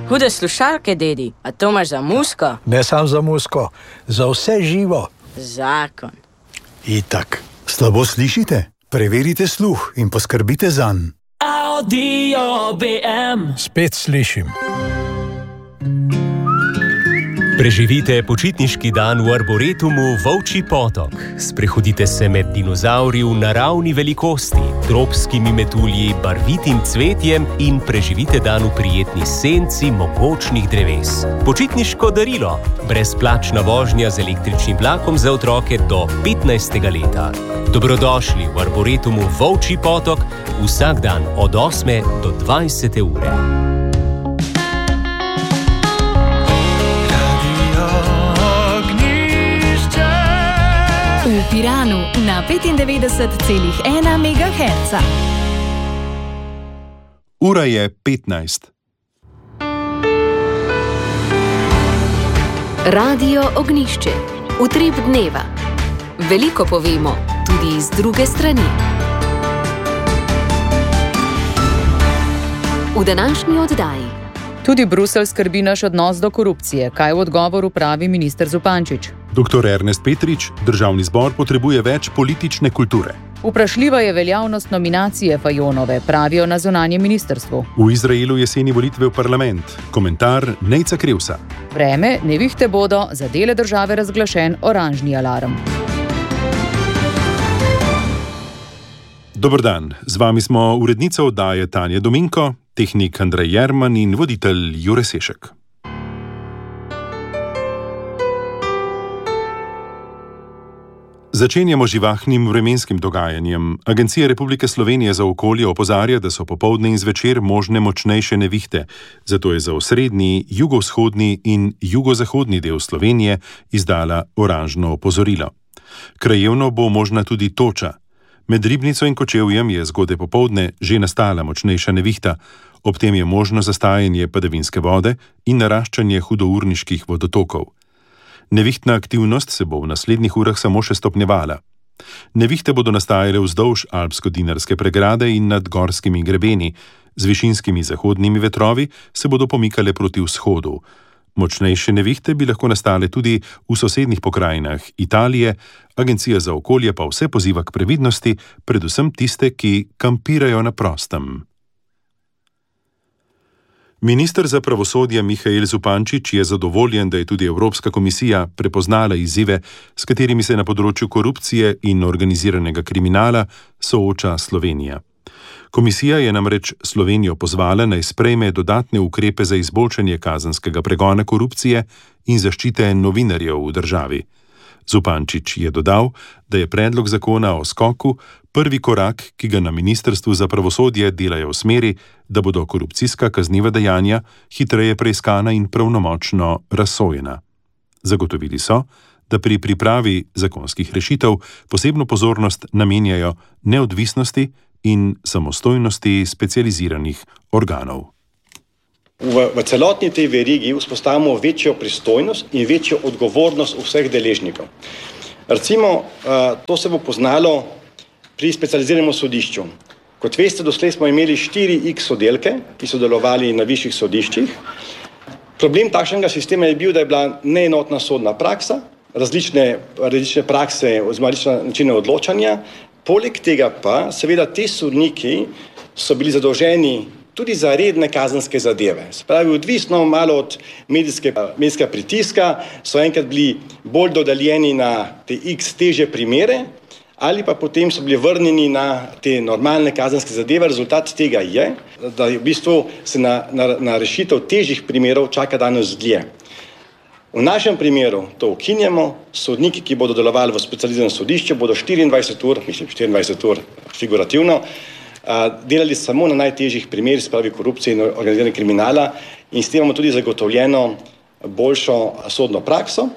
Hude slušalke, dedi, a to imaš za musko? Ne sam za musko, za vse živo. Zakon. Itak. Slabo slišite? Preverite sluh in poskrbite zanj. Audio BM. Spet slišim. Preživite počitniški dan v Arboretumu Volčji potok. Sprehodite se med dinozavri v naravni velikosti, tropskimi metulji, barvitim cvetjem in preživite dan v prijetni senci mogočnih dreves. Počitniško darilo. Brezplačna vožnja z električnim vlakom za otroke do 15. leta. Dobrodošli v Arboretumu Volčji potok vsak dan od 8. do 20. ure. V Piranu na 95,1 MHz. Ura je 15. Radio Ognjišče. Utrip dneva. Veliko povemo, tudi iz druge strani. V današnji oddaji. Tudi Bruselj skrbi naš odnos do korupcije. Kaj v odgovoru pravi minister Zupančič? Dr. Ernest Petrič, Državni zbor potrebuje več politične kulture. Vprašljiva je veljavnost nominacije Fajonove, pravijo na zunanjem ministrstvu. V Izraelu jeseni volitve v parlament. Komentar Nejca Krevsa. Vreme, nevihte bodo, za dele države razglašen oranžni alarm. Dober dan, z vami smo urednica oddaje Tanja Dominko, tehnik Andrej Jerman in voditelj Jure Sešek. Začenjamo živahnim vremenskim dogajanjem. Agencija Republike Slovenije za okolje opozarja, da so popoldne in zvečer možne močnejše nevihte, zato je za osrednji, jugovzhodni in jugozahodni del Slovenije izdala oranžno opozorilo. Krajevno bo možna tudi toča. Med Ribnico in Kočevjem je zgodaj popoldne že nastala močnejša nevihta, ob tem je možno zastajanje padavinske vode in naraščanje hudourniških vodotokov. Nevihtna aktivnost se bo v naslednjih urah samo še stopnjevala. Nevihte bodo nastajale vzdolž alpsko-dinarske pregrade in nad gorskimi grebeni, z višinskimi zahodnimi vetrovi se bodo pomikale proti vzhodu. Močnejše nevihte bi lahko nastale tudi v sosednjih pokrajinah Italije, Agencija za okolje pa vse poziva k previdnosti, predvsem tiste, ki kampirajo na prostem. Minister za pravosodje Mihael Zupančič je zadovoljen, da je tudi Evropska komisija prepoznala izzive, s katerimi se na področju korupcije in organiziranega kriminala sooča Slovenija. Komisija je namreč Slovenijo pozvala, naj sprejme dodatne ukrepe za izboljšanje kazenskega pregona korupcije in zaščite novinarjev v državi. Zupančič je dodal, da je predlog zakona o skoku prvi korak, ki ga na Ministrstvu za pravosodje delajo v smeri, da bodo korupcijska kazniva dejanja hitreje preiskana in pravnomočno razsojena. Zagotovili so, da pri pripravi zakonskih rešitev posebno pozornost namenjajo neodvisnosti in samostojnosti specializiranih organov. V celotni tej verigi vzpostavimo večjo pristojnost in večjo odgovornost vseh deležnikov. Recimo, to se bo poznalo pri specializiranem sodišču. Kot veste, doslej smo imeli 4x oddelke, ki so delovali na višjih sodiščih. Problem takšnega sistema je bil, da je bila neenotna sodna praksa, različne prakse oziroma različne načine odločanja. Poleg tega pa, seveda, ti sodniki so bili zadolženi tudi za redne kazenske zadeve. Se pravi, odvisno malo od medijskega pritiska, so enkrat bili bolj dodaljeni na te x težje primere, ali pa potem so bili vrnjeni na te normalne kazenske zadeve. Rezultat tega je, da v bistvu se na rešitev težjih primerov čaka danes dlje. V našem primeru to ukinjamo, sodniki, ki bodo delovali v specializiranem sodišču, bodo 24 ur figurativno, delali samo na najtežjih primerih, se pravi korupcije in organiziranega kriminala, in s tem imamo tudi zagotovljeno boljšo sodno prakso.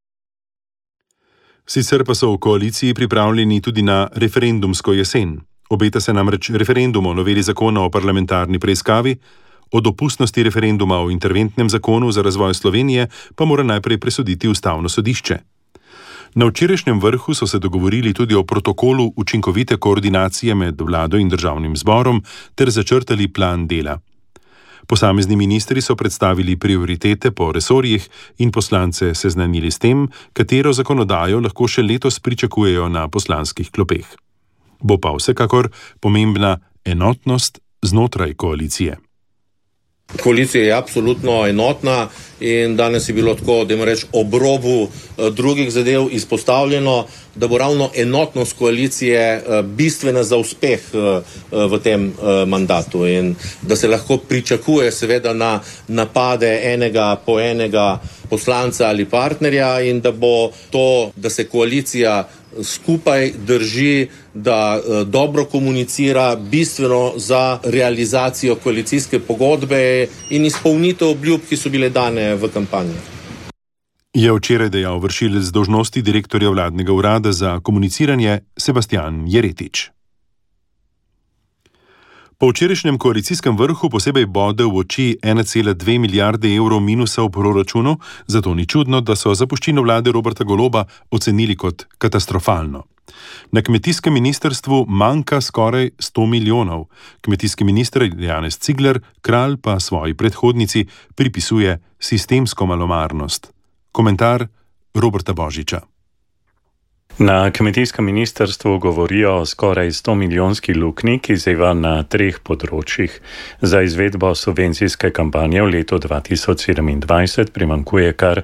Sicer pa so v koaliciji pripravljeni tudi na referendumsko jesen. Obeta se namreč referendum o noveli zakona o parlamentarni preiskavi, o dopustnosti referenduma o interventnem zakonu za razvoj Slovenije pa mora najprej presoditi Ustavno sodišče. Na včerajšnjem vrhu so se dogovorili tudi o protokolu učinkovite koordinacije med vlado in državnim zborom ter začrtali plan dela. Posamezni ministri so predstavili prioritete po resorjih in poslance seznanili s tem, katero zakonodajo lahko še letos pričakujejo na poslanskih klopeh. Bo pa vsekakor pomembna enotnost znotraj koalicije. Koalicija je absolutno enotna in danes je bilo tako, da ima reči, ob robu drugih zadev izpostavljeno, da bo ravno enotnost koalicije bistvena za uspeh v tem mandatu in da se lahko pričakuje seveda na napade enega po enega poslanca ali partnerja in da bo to, da se koalicija skupaj drži, da dobro komunicira, bistveno za realizacijo koalicijske pogodbe in izpolnitev obljub, ki so bile dane v kampanji. Je včeraj dejal vršilec dolžnosti direktorja vladnega urada za komuniciranje Sebastian Jeretič. Po včerajšnjem koalicijskem vrhu posebej bode v oči 1,2 milijarde evrov minusa v proračunu, zato ni čudno, da so zapuščino vlade Roberta Goloba ocenili kot katastrofalno. Na kmetijskem ministrstvu manjka skoraj 100 milijonov. Kmetijski minister Janez Cigler Kralj pa svoji predhodnici pripisuje sistemsko malomarnost. Komentar Roberta Božiča. Na kmetijskem ministrstvu govorijo o skoraj 100 milijonski luknji, ki zeva na 3 področjih. Za izvedbo subvencijske kampanje v letu 2027 primanjkuje kar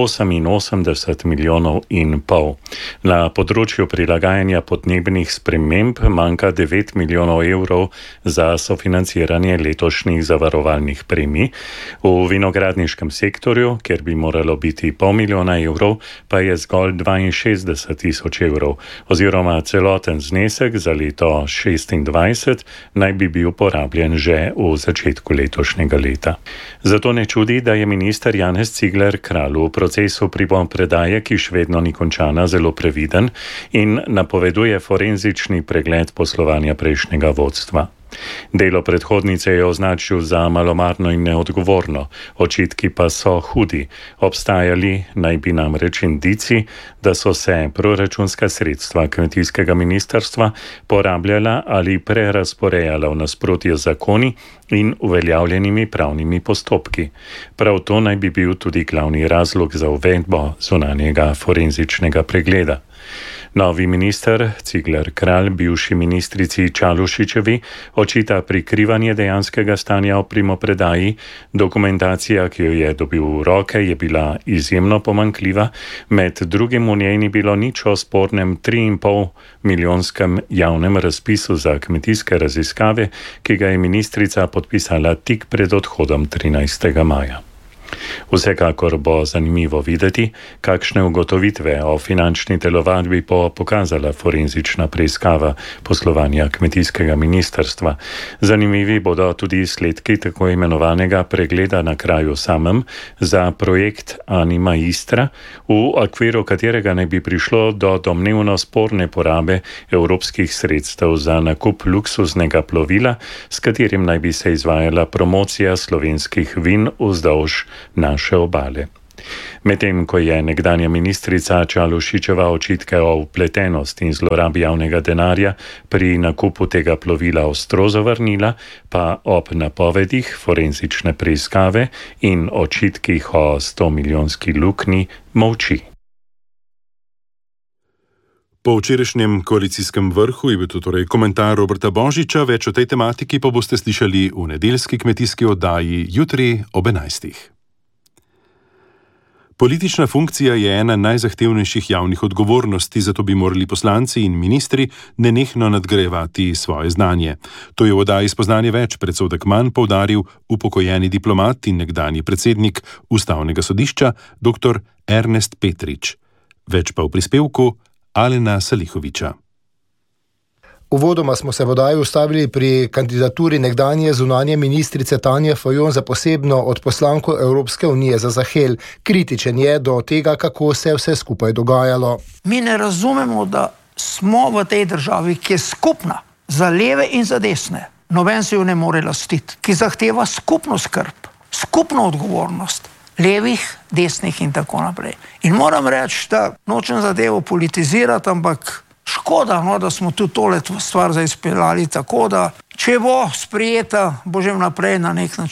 88 milijonov in pol. Na področju prilagajanja podnebnih sprememb manjka 9 milijonov evrov za sofinanciranje letošnjih zavarovalnih premij. V vinogradniškem sektorju, kjer bi moralo biti pol milijona evrov, pa je zgolj 62 tisoč evrov, oziroma celoten znesek za leto 2026 naj bi bil porabljen že v začetku letošnjega leta. Zato ne čudi, da je minister Janez Cigler Kralj v procesu primopredaje, ki še vedno ni končana, zelo previden in napoveduje forenzični pregled poslovanja prejšnjega vodstva. Delo predhodnice je označil za malomarno in neodgovorno, očitki pa so hudi. Obstajali naj bi namreč indici, da so se proračunska sredstva kmetijskega ministrstva porabljala ali prerasporejala v nasprotju z zakoni in uveljavljenimi pravnimi postopki. Prav to naj bi bil tudi glavni razlog za uvedbo zunanjega forenzičnega pregleda. Novi minister Cigler Kralj bivši ministrici Čalušičevi očita prikrivanje dejanskega stanja o primopredaji. Dokumentacija, ki jo je dobil v roke, je bila izjemno pomanjkljiva. Med drugim v njej ni bilo nič o spornem 3,5 milijonskem javnem razpisu za kmetijske raziskave, ki ga je ministrica podpisala tik pred odhodom 13. maja. Vsekakor bo zanimivo videti, kakšne ugotovitve o finančni telovadbi bo pokazala forenzična preiskava poslovanja kmetijskega ministrstva. Zanimivi bodo tudi izsledki tako imenovanega pregleda na kraju samem za projekt Anima Istra, v okviru katerega naj bi prišlo do domnevno sporne porabe evropskih sredstev za nakup luksuznega plovila, s katerim naj bi se izvajala promocija slovenskih vin vzdolž naše obale. Medtem ko je nekdanja ministrica Čalušičeva očitke o vpletenosti in zlorabi javnega denarja pri nakupu tega plovila ostro zavrnila, pa ob napovedih forenzične preiskave in očitkih o 100 milijonski luknji molči. Po včerajšnjem koalicijskem vrhu je bil to torej komentar Roberta Božiča, več o tej tematiki pa boste slišali v nedeljski kmetijski oddaji jutri ob 11. Politična funkcija je ena najzahtevnejših javnih odgovornosti, zato bi morali poslanci in ministri nenehno nadgrajevati svoje znanje. To je v oddaji Spoznanje več predsodek manj poudaril upokojeni diplomat in nekdanji predsednik Ustavnega sodišča dr. Ernest Petrič. Več pa v prispevku Alena Salihoviča. Uvodoma smo se v oddaji ustavili pri kandidaturi nekdanje zunanje ministrice Tanje Fajon za posebno odposlanko Evropske unije za Sahel. Kritičen je do tega, kako se vse skupaj dogajalo. Mi ne razumemo, da smo v tej državi, ki je skupna za leve in za desne, noben se jo ne more lastiti, ki zahteva skupno skrb, skupno odgovornost levih, desnih in tako naprej. In moram reči, da nočem zadevo politizirati, ampak škoda, da smo tudi tole stvar izpeljali tako, da če bo sprijeta, bo že naprej na nek način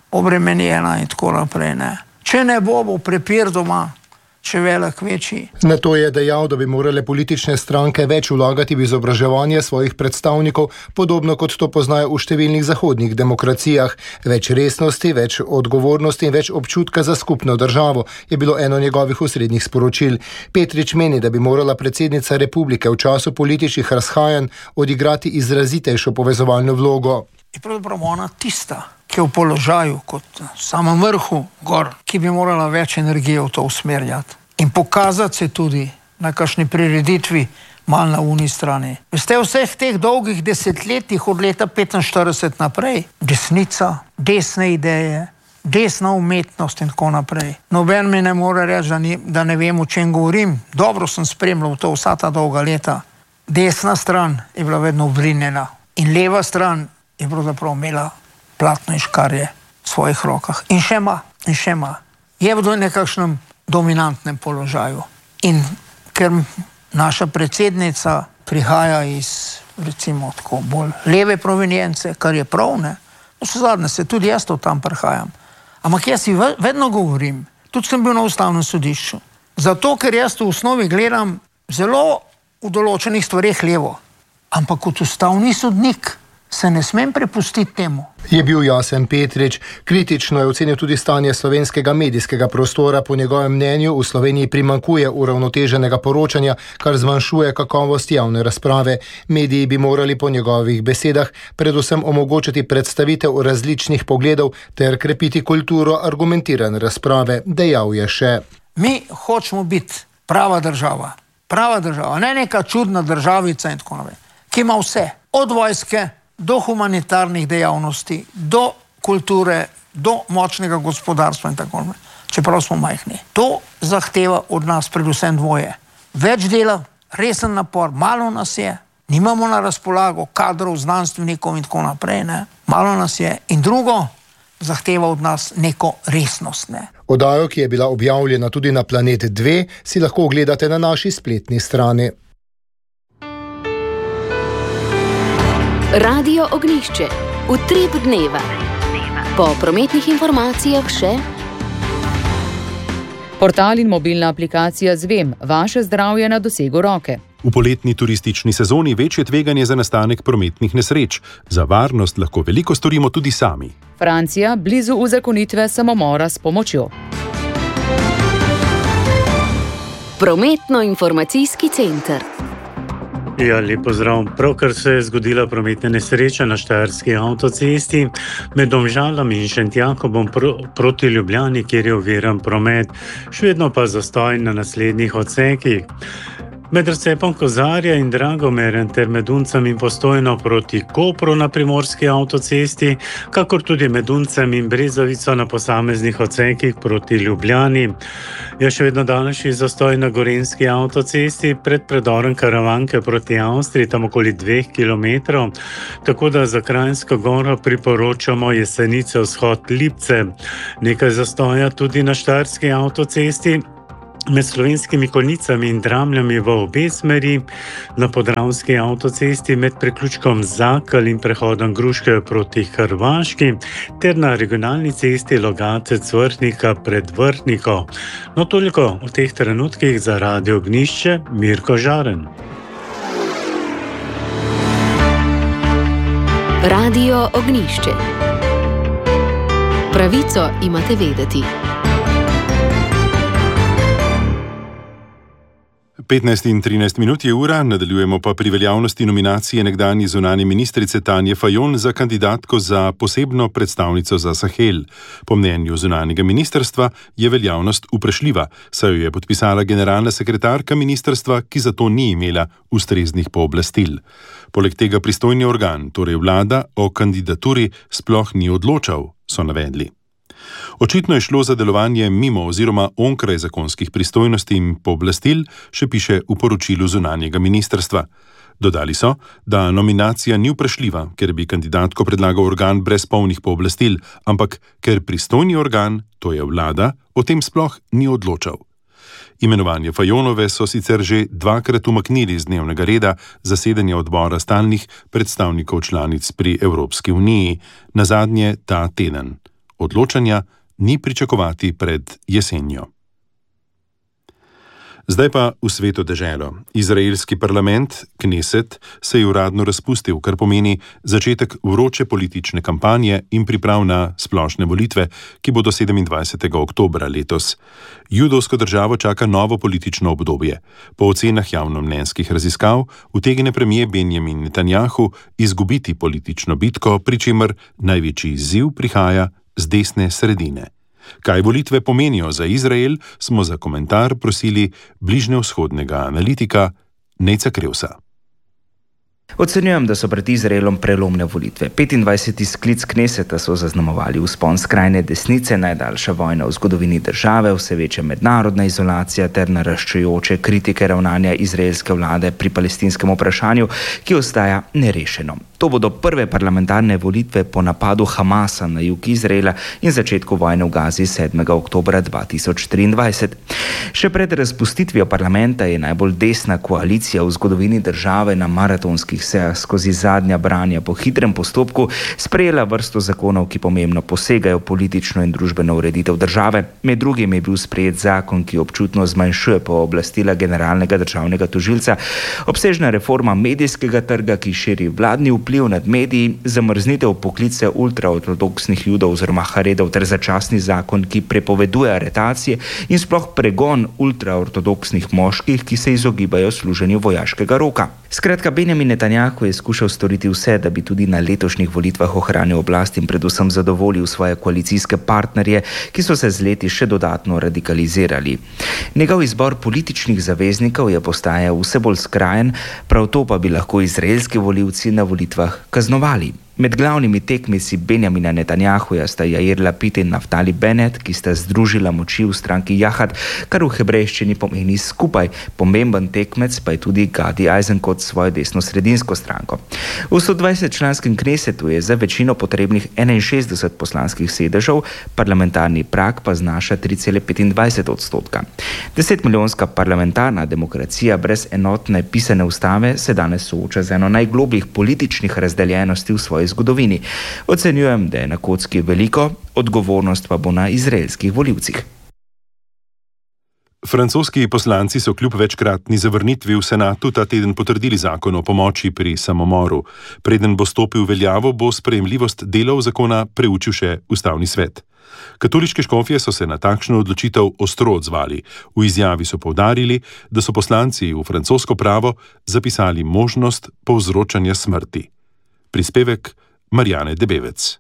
obremenjena in tako naprej. Ne. Če ne bo prepir doma, če velik večji. Na to je dejal, da bi morale politične stranke več vlagati v izobraževanje svojih predstavnikov, podobno kot to poznajo v številnih zahodnih demokracijah. Več resnosti, več odgovornosti in več občutka za skupno državo je bilo eno njegovih osrednjih sporočil. Petrič meni, da bi morala predsednica republike v času političnih razhajanj odigrati izrazitejšo povezovalno vlogo. Je pravzaprav ona tista, ki je v položaju kot na samem vrhu gor, ki bi morala več energije v to usmerjati in pokazati se tudi na kakšni prireditvi malo na uni strani. Veste, vseh teh dolgih desetletjih od leta 45 naprej, desnica, desne ideje, desna umetnost in tako naprej. Noben mi ne more reči, da ne vem, o čem govorim. Dobro sem spremljal to vsa ta dolga leta. Desna stran je bila vedno vrinjena in leva stran je pravzaprav imela platno in škarje v svojih rokah. In še ima. Je v nekakšnem dominantnem položaju. In ker naša predsednica prihaja iz, recimo, tako bolj leve provenience, kar je prav, ne? Vse zadnje se tudi jaz to tam prihajam. Ampak jaz si vedno govorim, tudi sem bil na Ustavnem sodišču, zato ker jaz v osnovi gledam zelo v določenih stvareh levo. Ampak kot ustavni sodnik se ne smem prepustiti temu. Je bil Jasen Petrič. Kritično je ocenil tudi stanje slovenskega medijskega prostora. Po njegovem mnenju v Sloveniji primanjkuje uravnoteženega poročanja, kar zmanjšuje kakovost javne razprave. Mediji bi morali po njegovih besedah predvsem omogočiti predstavitev različnih pogledov ter krepiti kulturo argumentirane razprave. Dejal je še: Mi hočemo biti prava država, ne neka čudna državica in tako naprej, ki ima vse, od vojske do humanitarnih dejavnosti, do kulture, do močnega gospodarstva in tako naprej. Čeprav smo majhni. To zahteva od nas predvsem dvoje. Več dela, resen napor, malo nas je, nimamo na razpolago kadrov, znanstvenikov in tako naprej, ne. Malo nas je. In drugo, zahteva od nas neko resnost, ne. Oddajo, ki je bila objavljena tudi na Planet 2, si lahko ogledate na naši spletni strani. Radio Ognjišče. Utrip dneva. Po prometnih informacijah še portal in mobilna aplikacija Zvem. Vaše zdravje na dosegu roke. V poletni turistični sezoni večje tveganje za nastanek prometnih nesreč. Za varnost lahko veliko storimo tudi sami. Francija blizu uzakonitve samomora s pomočjo. Prometno-informacijski center. Ja, lep pozdrav. Pravkar se je zgodila prometna nesreča na štajerski avtocesti med Domžalami in Šentjakobom proti Ljubljani, kjer je oviran promet, še vedno pa zastoj na naslednjih odsekih. Med razcepom Kozarja in Dragomerjem ter med Uncem in Postojno proti Kopru na primorski avtocesti, kakor tudi med Uncem in Brezovico na posameznih odsekih proti Ljubljani. Je še vedno daljši zastoj na gorenjski avtocesti pred predorom Karavanke proti Avstriji, tam okoli 2 kilometrov, tako da za Kranjsko Goro priporočamo Jesenice vzhod Lipce. Nekaj zastoja tudi na štajerski avtocesti med Slovenskimi Konjicami in Dramljami v obe smeri, na podravski avtocesti med priključkom Zakal in prehodom Gruške proti Hrvaški ter na regionalni cesti Logatec-Vrhnika pred Vrhniko. No, toliko v teh trenutkih za Radio Ognjišče, Mirko Žaren. Radio Ognjišče. Pravico imate vedeti. 15 in 13 minut je ura, nadaljujemo pa pri veljavnosti nominacije nekdanje zunanje ministrice Tanje Fajon za kandidatko za posebno predstavnico za Sahel. Po mnenju zunanjega ministrstva je veljavnost vprašljiva, saj jo je podpisala generalna sekretarka ministrstva, ki za to ni imela ustreznih pooblastil. Poleg tega pristojni organ, torej vlada, o kandidaturi sploh ni odločal, so navedli. Očitno je šlo za delovanje mimo oziroma onkraj zakonskih pristojnosti in pooblastil, še piše v poročilu zunanjega ministrstva. Dodali so, da nominacija ni vprašljiva, ker bi kandidatko predlagal organ brez polnih pooblastil, ampak ker pristojni organ, to je vlada, o tem sploh ni odločal. Imenovanje Fajonove so sicer že 2-krat umaknili z dnevnega reda zasedanja odbora stalnih predstavnikov članic pri Evropski uniji, nazadnje ta teden. Odločanja ni pričakovati pred jesenjo. Zdaj pa v sveto deželo. Izraelski parlament, Kneset, se je uradno razpustil, kar pomeni začetek vroče politične kampanje in priprav na splošne volitve, ki bodo 27. oktobra letos. Judovsko državo čaka novo politično obdobje. Po ocenah javnomnenjskih raziskav utegne premier Benjamin Netanjahu izgubiti politično bitko, pri čemer največji izziv prihaja z desne sredine. Kaj volitve pomenijo za Izrael, smo za komentar prosili bližnjevzhodnega analitika Nejca Krevsa. Ocenjujem, da so pred Izraelom prelomne volitve. 25. sklic Kneseta so zaznamovali vzpon skrajne desnice, najdaljša vojna v zgodovini države, vse večja mednarodna izolacija ter naraščajoče kritike ravnanja izraelske vlade pri palestinskem vprašanju, ki ostaja nerešeno. To bodo prve parlamentarne volitve po napadu Hamasa na jug Izraela in začetku vojne v Gazi 7. oktobra 2023. Še pred razpustitvijo parlamenta je najbolj desna koalicija v zgodovini države na maratonskih sejah skozi zadnja branja po hitrem postopku sprejela vrsto zakonov, ki pomembno posegajo politično in družbeno ureditev države. Med drugim je bil sprejet zakon, ki občutno zmanjšuje pooblastila generalnega državnega tožilca, obsežna reforma medijskega trga, ki širi vladni vpliv nad mediji, zamrznitev poklice ultraortodoksnih judov oziroma haredov ter začasni zakon, ki prepoveduje aretacije in sploh pregon ultraortodoksnih moških, ki se izogibajo služenju vojaškega roka. Skratka, Benjamin Netanjahu je skušal storiti vse, da bi tudi na letošnjih volitvah ohranil oblast in predvsem zadovoljil svoje koalicijske partnerje, ki so se z leti še dodatno radikalizirali. Njegov izbor političnih zaveznikov je postajal vse bolj skrajen, prav to pa bi lahko izraelski volivci na volitvah kaznovali. Med glavnimi tekmeci Benjamina Netanjahuja sta Jair Lapid in Naftali Bennett, ki sta združila moči v stranki Jahad, kar v hebrejščini pomeni skupaj. Pomemben tekmec pa je tudi Gadi Eisenkot s svojo desno-sredinsko stranko. V 120-članskem Knesetu je za večino potrebnih 61 poslanskih sedežev, parlamentarni prag pa znaša 3,25%. 10-milijonska parlamentarna demokracija brez enotne pisane ustave se danes sooča z eno najglobljih političnih razdeljenosti v svoji zgodovini. Ocenjujem, da je na kocki veliko, odgovornost pa bo na izraelskih volivcih. Francoski poslanci so kljub večkratni zavrnitvi v senatu ta teden potrdili zakon o pomoči pri samomoru. Preden bo stopil v veljavo, bo sprejemljivost delov zakona preučil še ustavni svet. Katoliške škofje so se na takšno odločitev ostro odzvali. V izjavi so poudarili, da so poslanci v francosko pravo zapisali možnost povzročanja smrti. Prispevek Marjane Debevec.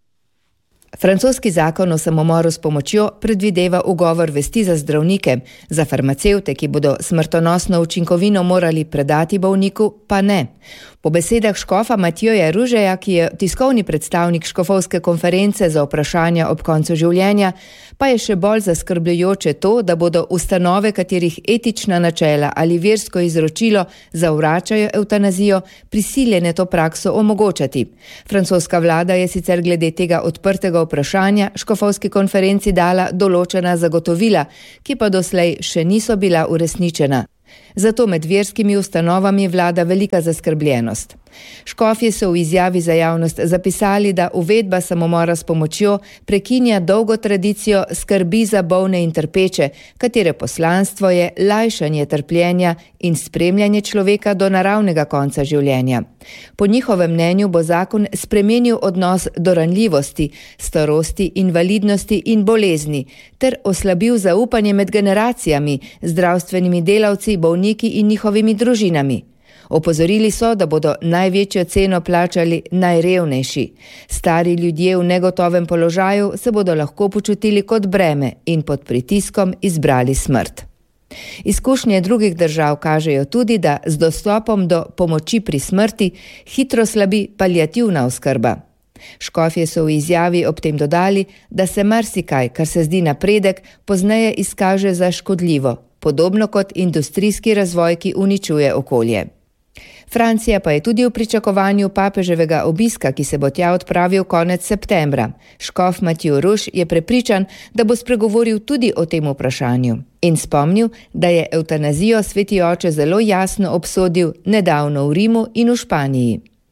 Francoski zakon o samomoru s pomočjo predvideva ugovor vesti za zdravnike, za farmacevte, ki bodo smrtonosno učinkovino morali predati bolniku, pa ne. Po besedah škofa Matjoja Ružeja, ki je tiskovni predstavnik škofovske konference za vprašanja ob koncu življenja, pa je še bolj zaskrbljujoče to, da bodo ustanove, katerih etična načela ali versko izročilo zavračajo evtanazijo, prisiljene to prakso omogočati. Francoska vlada je sicer glede tega odprtega vprašanja škofovski konferenci dala določena zagotovila, ki pa doslej še niso bila uresničena. Zato med verskimi ustanovami vlada velika zaskrbljenost. Škofje so v izjavi za javnost zapisali, da uvedba samomora s pomočjo prekinja dolgo tradicijo skrbi za bolne in trpeče, katere poslanstvo je lajšanje trpljenja in spremljanje človeka do naravnega konca življenja. Po njihovem mnenju bo zakon spremenil odnos do ranljivosti, starosti, invalidnosti in bolezni ter oslabil zaupanje med generacijami, zdravstvenimi delavci, bolniki in njihovimi družinami. Opozorili so, da bodo največjo ceno plačali najrevnejši. Stari ljudje v negotovem položaju se bodo lahko počutili kot breme in pod pritiskom izbrali smrt. Izkušnje drugih držav kažejo tudi, da z dostopom do pomoči pri smrti hitro slabi paliativna oskrba. Škofje so v izjavi ob tem dodali, da se marsikaj, kar se zdi napredek, pozneje izkaže za škodljivo, podobno kot industrijski razvoj, ki uničuje okolje. Francija pa je tudi v pričakovanju papeževega obiska, ki se bo tja odpravil konec septembra. Škof Matjo Ruž je prepričan, da bo spregovoril tudi o tem vprašanju in spomnil, da je evtanazijo sveti oče zelo jasno obsodil nedavno v Rimu in v Španiji.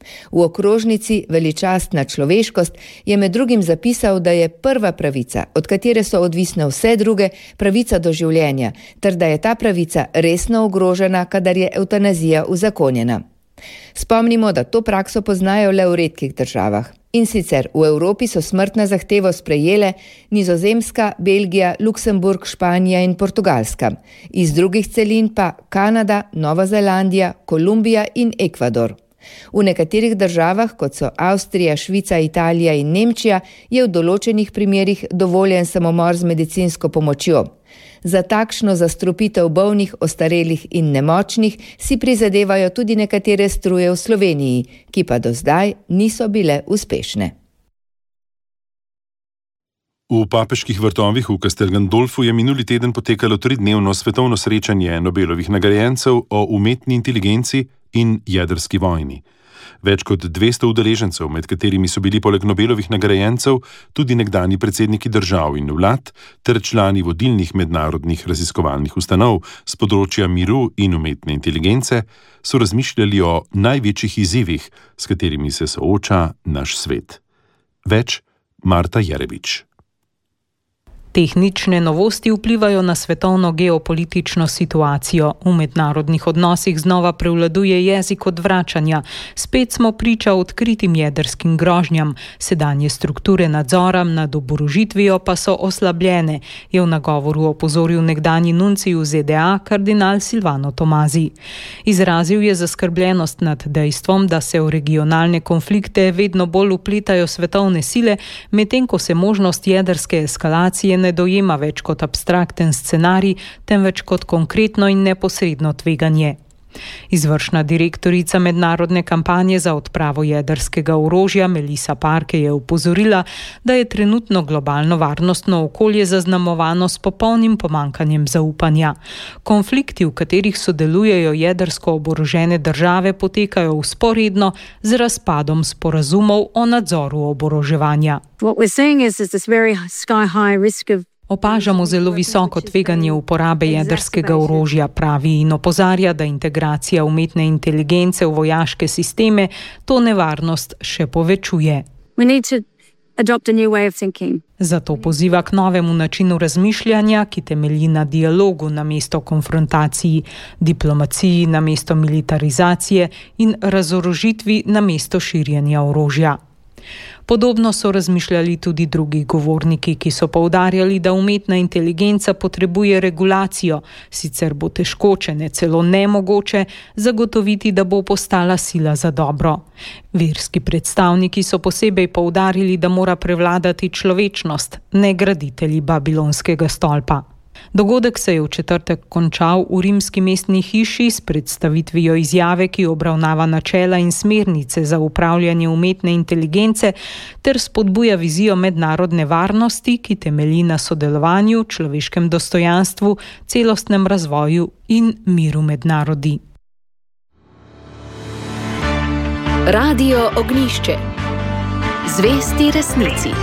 V okrožnici Veličastna človeškost je med drugim zapisal, da je prva pravica, od katere so odvisne vse druge, pravica do življenja, ter da je ta pravica resno ogrožena, kadar je evtanazija uzakonjena. Spomnimo, da to prakso poznajo le v redkih državah. In sicer v Evropi so smrtno zahtevo sprejele Nizozemska, Belgija, Luksemburg, Španija in Portugalska. Iz drugih celin pa Kanada, Nova Zelandija, Kolumbija in Ekvador. V nekaterih državah, kot so Avstrija, Švica, Italija in Nemčija, je v določenih primerih dovoljen samomor z medicinsko pomočjo. Za takšno zastrupitev bolnih, ostarelih in nemočnih si prizadevajo tudi nekatere struje v Sloveniji, ki pa do zdaj niso bile uspešne. V Papeških vrtovih v Castel Gandolfu je minuli teden potekalo 3-dnevno svetovno srečanje Nobelovih nagrajencev o umetni inteligenci in jedrski vojni. Več kot 200 udeležencev, med katerimi so bili poleg Nobelovih nagrajencev tudi nekdanji predsedniki držav in vlad ter člani vodilnih mednarodnih raziskovalnih ustanov z področja miru in umetne inteligence, so razmišljali o največjih izzivih, s katerimi se sooča naš svet. Več Marta Jerebič. Tehnične novosti vplivajo na svetovno geopolitično situacijo. V mednarodnih odnosih znova prevladuje jezik odvračanja. Spet smo priča odkritim jedrskim grožnjam. Sedanje strukture nadzora nad oborožitvijo pa so oslabljene, je v nagovoru opozoril nekdanji nuncij v ZDA kardinal Silvano Tomazi. Izrazil je zaskrbljenost nad dejstvom, da se v regionalne konflikte vedno bolj vpletajo svetovne sile, medtem ko se možnost jedrske eskalacije ne dojema več kot abstrakten scenarij, temveč kot konkretno in neposredno tveganje. Izvršna direktorica mednarodne kampanje za odpravo jedrskega orožja Melissa Parke je opozorila, da je trenutno globalno varnostno okolje zaznamovano s popolnim pomanjkanjem zaupanja. Konflikti, v katerih sodelujejo jedrsko oborožene države, potekajo vzporedno z razpadom sporazumov o nadzoru oboroževanja. Opažamo zelo visoko tveganje uporabe jedrskega orožja, pravi, in opozarja, da integracija umetne inteligence v vojaške sisteme to nevarnost še povečuje. Zato poziva k novemu načinu razmišljanja, ki temelji na dialogu namesto konfrontaciji, diplomaciji namesto militarizacije in razorožitvi namesto širjenja orožja. Podobno so razmišljali tudi drugi govorniki, ki so poudarjali, da umetna inteligenca potrebuje regulacijo, sicer bo težko, če ne celo nemogoče, zagotoviti, da bo postala sila za dobro. Verski predstavniki so posebej poudarili, da mora prevladati človečnost, ne graditelji Babilonskega stolpa. Dogodek se je v četrtek končal v rimski mestni hiši s predstavitvijo izjave, ki obravnava načela in smernice za upravljanje umetne inteligence ter spodbuja vizijo mednarodne varnosti, ki temelji na sodelovanju, človeškem dostojanstvu, celostnem razvoju in miru med narodi. Radio Ognjišče. Zvesti resnici.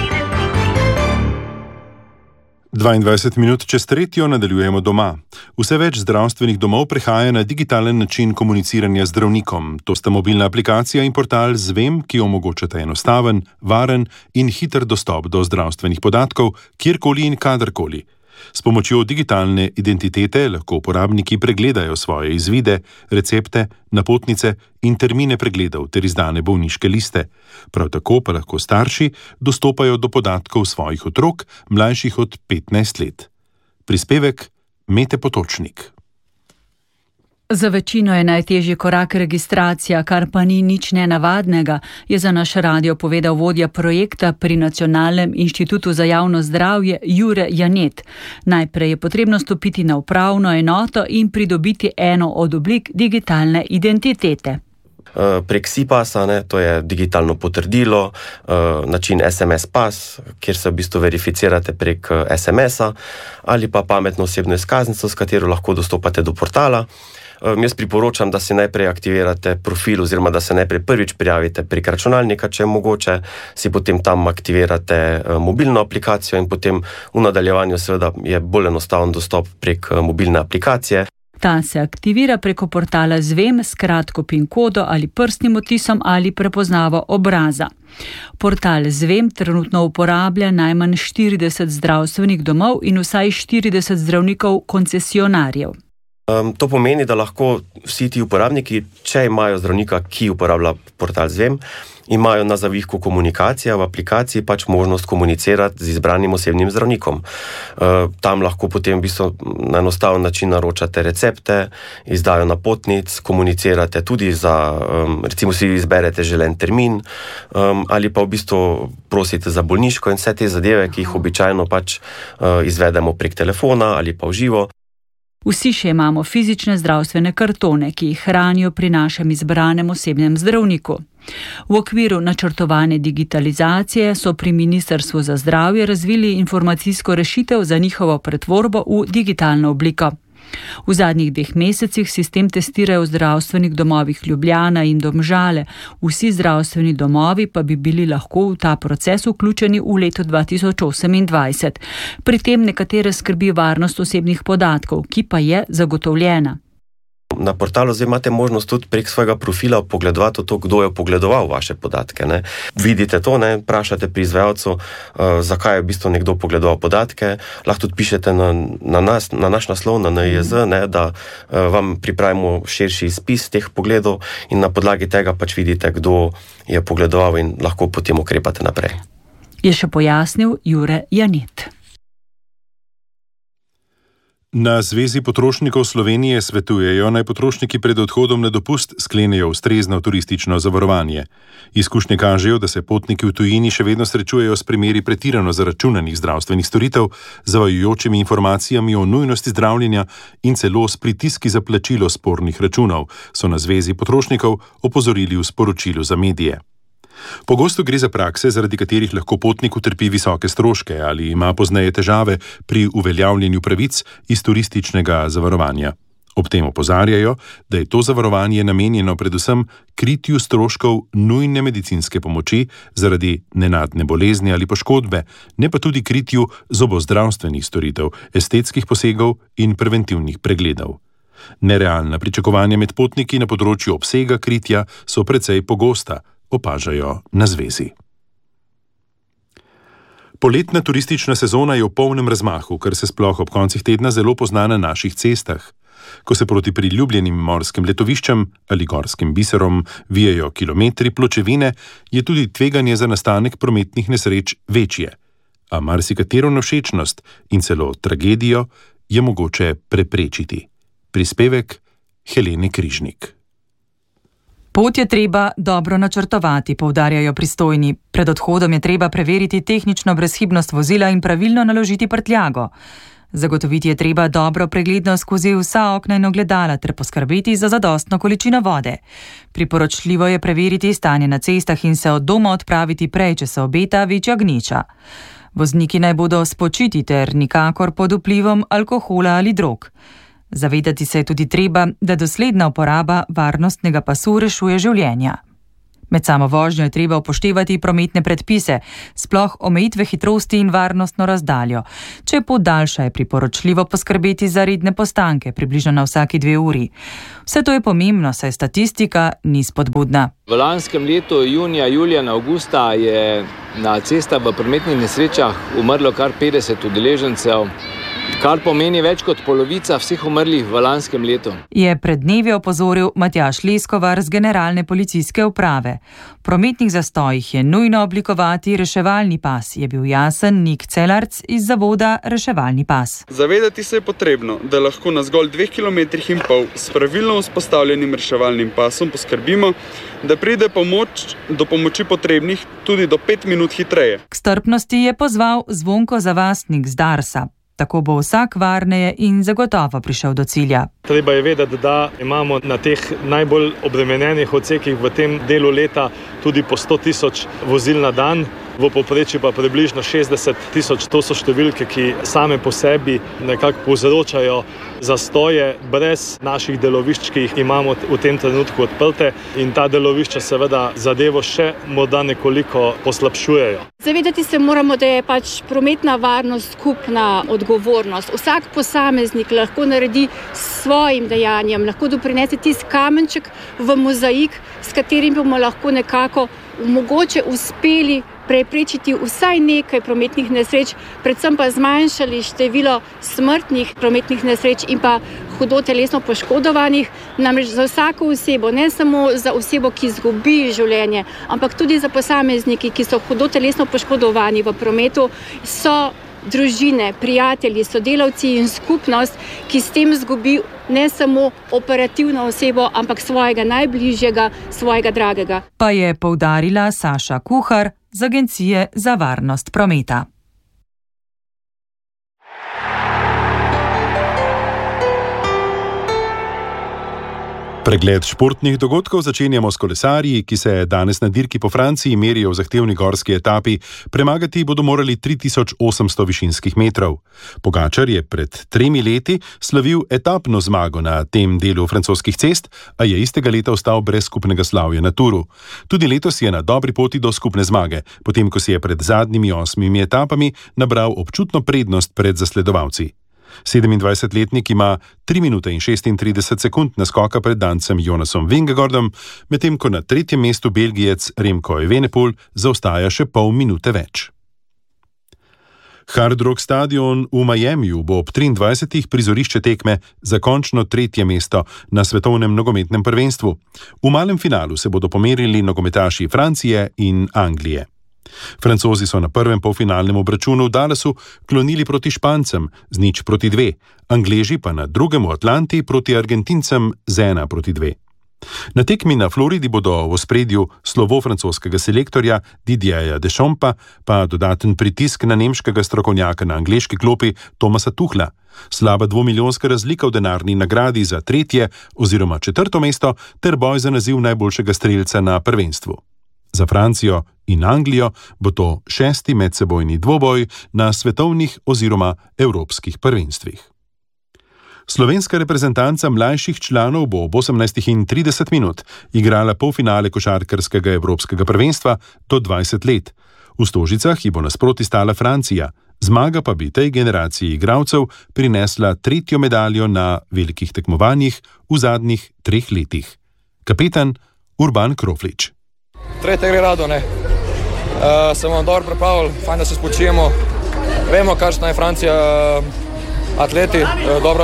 22 minut čez 3 nadaljujemo doma. Vse več zdravstvenih domov prehaja na digitalen način komuniciranja z zdravnikom. To sta mobilna aplikacija in portal Zvem, ki omogočata enostaven, varen in hiter dostop do zdravstvenih podatkov, kjerkoli in kadarkoli. S pomočjo digitalne identitete lahko uporabniki pregledajo svoje izvide, recepte, napotnice in termine pregledov ter izdane bolniške liste. Prav tako pa lahko starši dostopajo do podatkov svojih otrok, mlajših od 15 let. Prispevek Mete Potočnik. Za večino je najtežji korak registracija, kar pa ni nič nenavadnega, je za naš radio povedal vodja projekta pri Nacionalnem inštitutu za javno zdravje Jure Janet. Najprej je potrebno stopiti na upravno enoto in pridobiti eno od oblik digitalne identitete. Prek SIPAS-a, to je digitalno potrdilo, način SMS pas, kjer se v bistvu verificirate prek SMS-a, ali pa pametno osebno izkaznico, s katero lahko dostopate do portala. Jaz priporočam, da si najprej aktivirate profil oziroma da se najprej prvič prijavite prek računalnika, če je mogoče, si potem tam aktivirate mobilno aplikacijo in potem v nadaljevanju seveda je bolj enostaven dostop prek mobilne aplikacije. Ta se aktivira preko portala Zvem s kratko PIN kodo ali prstnim odtisom ali prepoznavo obraza. Portal Zvem trenutno uporablja najmanj 40 zdravstvenih domov in vsaj 40 zdravnikov koncesionarjev. To pomeni, da lahko vsi ti uporabniki, če imajo zdravnika, ki uporablja portal Zvem, imajo na zavihku komunikacija v aplikaciji pač možnost komunicirati z izbranim osebnim zdravnikom. Tam lahko potem v bistvu na enostaven način naročate recepte, izdajo napotnic, komunicirate tudi za, recimo si izberete želen termin, ali pa v bistvu prosite za bolniško in vse te zadeve, ki jih običajno pač izvedemo prek telefona ali pa v živo. Vsi še imamo fizične zdravstvene kartone, ki jih hranijo pri našem izbranem osebnem zdravniku. V okviru načrtovane digitalizacije so pri Ministrstvu za zdravje razvili informacijsko rešitev za njihovo pretvorbo v digitalno obliko. V zadnjih 2 mesecih sistem testirajo v zdravstvenih domovih Ljubljana in Domžale. Vsi zdravstveni domovi pa bi bili lahko v ta proces vključeni v letu 2028. Pri tem nekatere skrbi varnost osebnih podatkov, ki pa je zagotovljena. Na portalu zdaj imate možnost tudi prek svojega profila pogledovati to, kdo je pogledoval vaše podatke. Ne. Vidite to, ne, vprašate pri izvajalcu, zakaj je v bistvu nekdo pogledoval podatke, lahko tudi pišete na naš naslov, na NIJZ, ne, da vam pripravimo širši izpis teh pogledov in na podlagi tega pač vidite, kdo je pogledoval in lahko potem ukrepate naprej. Je še pojasnil Jure Janet. Na Zvezi potrošnikov Slovenije svetujejo, naj potrošniki pred odhodom na dopust sklenejo ustrezno turistično zavarovanje. Izkušnje kažejo, da se potniki v tujini še vedno srečujejo s primeri pretirano zaračunanih zdravstvenih storitev, zavajajočimi informacijami o nujnosti zdravljenja in celo s pritiski za plačilo spornih računov, so na Zvezi potrošnikov opozorili v sporočilu za medije. Pogosto gre za prakse, zaradi katerih lahko potnik utrpi visoke stroške ali ima pozneje težave pri uveljavljanju pravic iz turističnega zavarovanja. Ob tem opozarjajo, da je to zavarovanje namenjeno predvsem kritju stroškov nujne medicinske pomoči zaradi nenadne bolezni ali poškodbe, ne pa tudi kritju zobozdravstvenih storitev, estetskih posegov in preventivnih pregledov. Nerealna pričakovanja med potniki na področju obsega kritja so precej pogosta, opažajo na Zvezi. Poletna turistična sezona je v polnem razmahu, kar se sploh ob koncih tedna zelo pozna na naših cestah. Ko se proti priljubljenim morskim letoviščem ali gorskim biserom vijejo kilometri pločevine, je tudi tveganje za nastanek prometnih nesreč večje. A marsikatero nevšečnost in celo tragedijo je mogoče preprečiti. Prispevek Helene Križnik. Pot je treba dobro načrtovati, poudarjajo pristojni. Pred odhodom je treba preveriti tehnično brezhibnost vozila in pravilno naložiti prtljago. Zagotoviti je treba dobro preglednost skozi vsa okna in ogledala ter poskrbeti za zadostno količino vode. Priporočljivo je preveriti stanje na cestah in se od doma odpraviti prej, če se obeta večja gneča. Vozniki naj bodo spočiti ter nikakor pod vplivom alkohola ali drog. Zavedati se je tudi treba, da dosledna uporaba varnostnega pasu rešuje življenja. Med samo vožnjo je treba upoštevati prometne predpise, sploh omejitve hitrosti in varnostno razdaljo. Če je pot daljša, je priporočljivo poskrbeti za redne postanke, približno na vsaki 2 uri. Vse to je pomembno, saj statistika ni spodbudna. V lanskem letu, junija, julija in avgusta, je na cestah v prometnih nesrečah umrlo kar 50 udeležencev, kar pomeni več kot polovica vseh umrlih v lanskem letu. Je pred dnevi opozoril Matjaž Leskovar z Generalne policijske uprave. V prometnih zastojih je nujno oblikovati reševalni pas, je bil jasen Nik Celarc iz zavoda Reševalni pas. Zavedati se je potrebno, da lahko na zgolj 2,5 km s pravilno vzpostavljenim reševalnim pasom poskrbimo, da pride do pomoči potrebnih tudi do 5 minut hitreje. K strpnosti je pozval Zvonko Zavastnik z Darsa. Tako bo vsak varneje in zagotovo prišel do cilja. Treba je vedeti, da imamo na teh najbolj obremenjenih odsekih v tem delu leta tudi po 100 000 vozil na dan. v povprečju pa približno 60.000. To so številke, ki same po sebi nekako povzročajo zastoje brez naših delovišč, ki jih imamo v tem trenutku odprte, in ta delovišča seveda zadevo še morda nekoliko poslabšujejo. Zavedati se moramo, da je pač prometna varnost skupna odgovornost. Vsak posameznik lahko naredi s svojim dejanjem, lahko doprinese tisti kamenček v mozaik, s katerim bomo lahko nekako mogoče uspeli preprečiti vsaj nekaj prometnih nesreč, predvsem pa zmanjšali število smrtnih prometnih nesreč in pa hudo telesno poškodovanih. Namreč za vsako osebo, ne samo za osebo, ki izgubi življenje, ampak tudi za posamezniki, ki so hudo telesno poškodovani v prometu, so družine, prijatelji, sodelavci in skupnost, ki s tem izgubi ne samo operativno osebo, ampak svojega najbližjega, svojega dragega. Pa je poudarila Saša Kuhar z Agencije za varnost prometa. Pregled športnih dogodkov začenjamo s kolesarji, ki se danes na dirki po Franciji merijo v zahtevni gorski etapi. Premagati bodo morali 3800 višinskih metrov. Pogačar je pred 3 leti slavil etapno zmago na tem delu francoskih cest, a je istega leta ostal brez skupnega slavja na Touru. Tudi letos je na dobri poti do skupne zmage, potem ko si je pred zadnjimi 8 etapami nabral občutno prednost pred zasledovalci. 27-letnik ima 3 minute in 36 sekund naskoka pred Dancem Jonasom Vingegaardom, medtem ko na 3. mestu Belgijec Remco Evenepoel zaostaja še pol minute več. Hard Rock stadion v Miamiju bo ob 23. prizorišče tekme za končno 3. mesto na svetovnem nogometnem prvenstvu. V malem finalu se bodo pomerili nogometaši Francije in Anglije. Francozi so na prvem polfinalnem obračunu v Dallasu klonili proti Špancem z 0-2, Angleži pa na drugem v Atlanti proti Argentincem z 1-2. Na tekmi na Floridi bodo v ospredju slovo francoskega selektorja Didierja Deschampa, pa dodaten pritisk na nemškega strokovnjaka na angleški klopi Thomasa Tuchla. Slaba 2-milijonska razlika v denarni nagradi za 3. oziroma 4. mesto ter boj za naziv najboljšega strelca na prvenstvu. Za Francijo in Anglijo bo to 6. medsebojni dvoboj na svetovnih oziroma evropskih prvenstvih. Slovenska reprezentanca mlajših članov bo ob 18:30 minut igrala polfinale košarkarskega evropskega prvenstva do 20 let. V Stožicah ji bo nasproti stala Francija, zmaga pa bi tej generaciji igralcev prinesla 3. medaljo na velikih tekmovanjih v zadnjih 3 letih. Kapetan Urban Kroflič. Tretje gre rado, ne. Se bomo dobro pripravili, fajn, da se spočijemo. Vemo, kakšna je Francija, atleti, dobra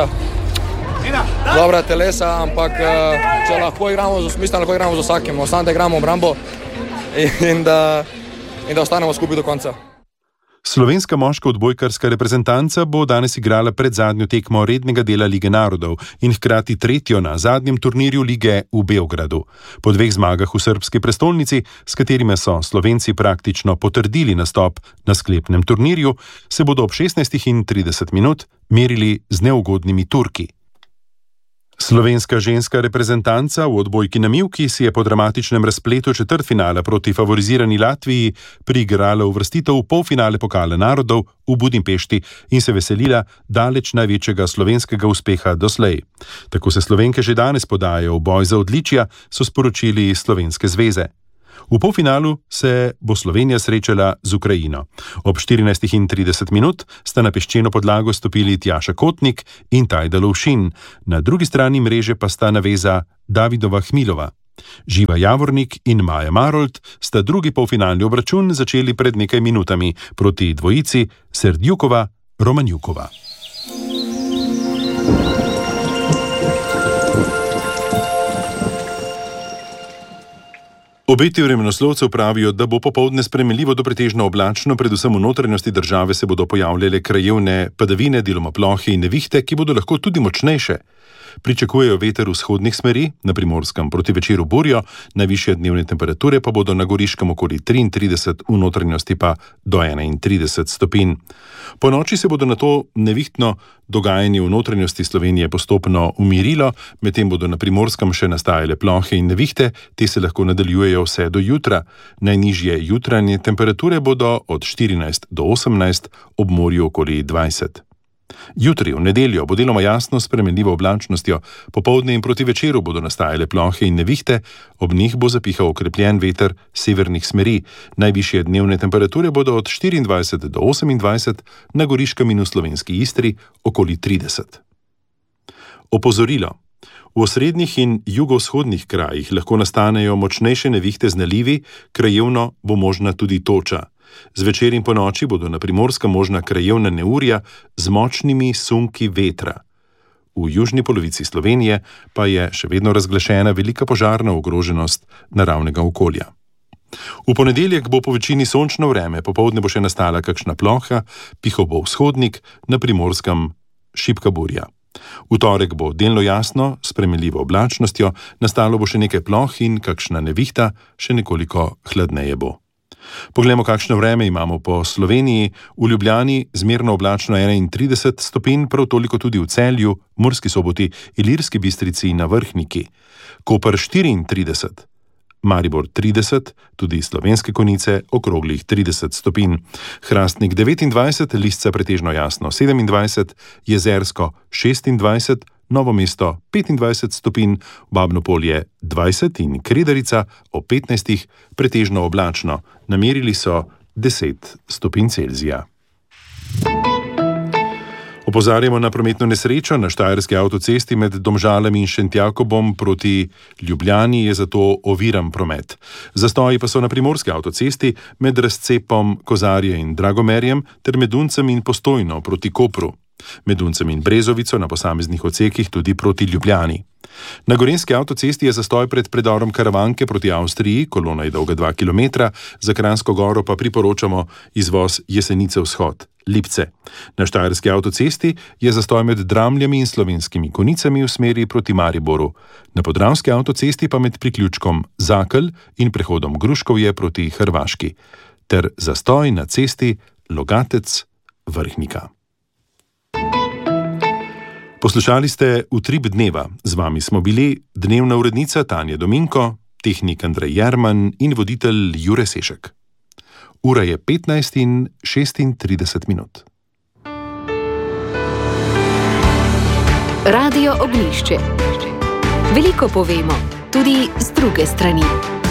telesa, ampak če lahko igramo, mislim, lahko igramo z vsakim, ostane, da igramo obrambo in da ostanemo skupaj do konca. Slovenska moška odbojkarska reprezentanca bo danes igrala predzadnjo tekmo rednega dela Lige narodov in hkrati 3. na zadnjem turnirju lige v Beogradu. Po 2 zmagah v srbski prestolnici, s katerimi so Slovenci praktično potrdili nastop na sklepnem turnirju, se bodo ob 16:30 minut merili z neugodnimi Turki. Slovenska ženska reprezentanca v odbojki na mivki si je po dramatičnem razpletu četrtfinala proti favorizirani Latviji priigrala uvrstitev v polfinale Pokala narodov v Budimpešti in se veselila daleč največjega slovenskega uspeha doslej. Tako se Slovenke že danes podajo v boj za odličja, so sporočili iz Slovenske zveze. V polfinalu se bo Slovenija srečala z Ukrajino. Ob 14:30 minut sta na peščeno podlago stopili Tjaša Kotnik in Tajda Lovšin, na drugi strani mreže pa sta naveza Davidova Hmilova. Živa Javornik in Maja Marolt sta drugi polfinalni obračun začeli pred nekaj minutami proti dvojici Serdjukova-Romanjukova. Obeti vremenoslovcev pravijo, da bo popoldne spremenljivo do pretežno oblačno, predvsem v notranjosti države se bodo pojavljale krajevne padavine, deloma plohe in nevihte, ki bodo lahko tudi močnejše. Pričakujejo veter vzhodnih smeri, na Primorskem proti večeru burjo, najvišje dnevne temperature pa bodo na Goriškem okoli 33, v notranjosti pa do 31 stopinj. Po noči se bodo nato nevihtno dogajanje v notranjosti Slovenije postopno umirilo, medtem bodo na Primorskem še nastajale plohe in nevihte, te se lahko nadaljujejo vse do jutra. Najnižje jutranje temperature bodo od 14 do 18, ob morju okoli 20. Jutri, v nedeljo, bo deloma jasno s spremenljivo oblačnostjo, popoldne in proti večeru bodo nastajale plohe in nevihte, ob njih bo zapihal okrepljen veter severnih smeri. Najvišje dnevne temperature bodo od 24 do 28, na Goriškem in v slovenski Istri okoli 30. Opozorilo. V osrednjih in jugovzhodnih krajih lahko nastanejo močnejše nevihte z nalivi, krajevno bo možna tudi toča. Zvečer in ponoči bodo na Primorskem možna krajevna neurja z močnimi sunki vetra. V južni polovici Slovenije pa je še vedno razglašena velika požarna ogroženost naravnega okolja. V ponedeljek bo po večini sončno vreme, popoldne bo še nastala kakšna ploha, pihal bo vzhodnik, na Primorskem šibka burja. V torek bo delno jasno, s spremenljivo oblačnostjo, nastalo bo še nekaj ploh in kakšna nevihta, še nekoliko hladneje bo. Poglejmo, kakšno vreme imamo po Sloveniji. V Ljubljani zmerno oblačno 31 stopinj, prav toliko tudi v Celju, Murski Soboti, Ilirski Bistrici in na Vrhniki. Koper 34, Maribor 30, tudi Slovenske Konjice okroglih 30 stopinj. Hrastnik 29, Lisca pretežno jasno 27, Jezersko 26, Novo mesto 25 stopinj, Babno Polje 20 in Kredarica ob 15 pretežno oblačno. Namerili so 10 stopinj Celzija. Opozarjamo na prometno nesrečo na Štajerski avtocesti med Domžalami in Šentjakobom proti Ljubljani, je zato oviran promet. Zastoji pa so na Primorski avtocesti med razcepom Kozarje in Dragomerjem ter med Duncem in Postojno proti Kopru. Med Duncem in Brezovico na posameznih odsekih tudi proti Ljubljani. Na Gorenjski avtocesti je zastoj pred predorom Karavanke proti Avstriji, kolona je dolga 2 km, za Kranjsko Goro pa priporočamo izvoz Jesenice vzhod, Lipce. Na Štajerski avtocesti je zastoj med Dramljami in Slovenskimi Konjicami v smeri proti Mariboru. Na Podravski avtocesti pa med priključkom Zakelj in prehodom Gruškovje proti Hrvaški. Ter zastoj na cesti Logatec Vrhnika. Poslušali ste Utrip dneva. Z vami smo bili dnevna urednica Tanja Dominko, tehnik Andrej Jerman in voditelj Jure Sešek. Ura je 15:36 minut. Radio Ognjišče. Veliko povemo, tudi z druge strani.